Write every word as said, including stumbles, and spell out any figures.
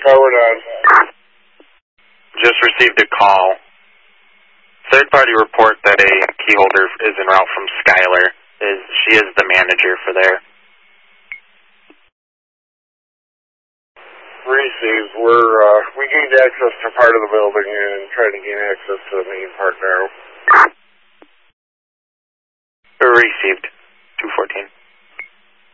Forward on. Just received a call. Third-party report that a key holder is en route from Skylar. Is she is the manager for there. Received. We're, uh, we gained access to part of the building and trying to gain access to the main part now. Received. two fourteen.